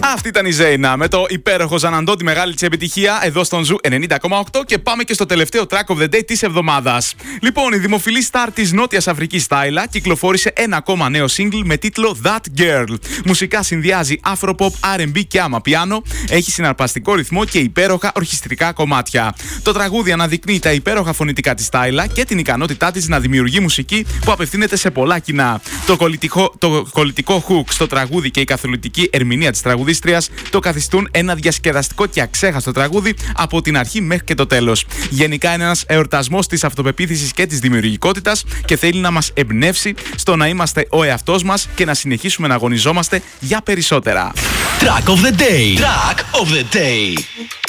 Αυτή ήταν η Ζέινα με το υπέροχο Ζαναντό, τη μεγάλη της επιτυχία εδώ στον Ζου 90,8 και πάμε και στο τελευταίο track of the day της εβδομάδας. Λοιπόν, η δημοφιλή star της Νότιας Αφρικής Tyla κυκλοφόρησε ένα ακόμα νέο single με τίτλο That Girl. Μουσικά συνδυάζει Afropop, R&B και amapiano, έχει συναρπαστικό ρυθμό και υπέροχα ορχιστρικά κομμάτια. Το τραγούδι αναδεικνύει τα υπέροχα φωνητικά της Tyla και την ικανότητά της να δημιουργεί μουσική που απευθύνεται σε πολλά κοινά. Το κολλητικό hook στο τραγούδι και η καθολική ερμηνεία της τραγουδίστριας το καθιστούν ένα διασκεδαστικό και αξέχαστο τραγούδι από την αρχή μέχρι και το τέλος. Γενικά είναι ένας εορτασμός της αυτοπεποίθησης και της δημιουργικότητας και θέλει να μας εμπνεύσει στο να είμαστε ο εαυτός μας και να συνεχίσουμε να αγωνιζόμαστε για περισσότερα. Track of the day. Track of the day.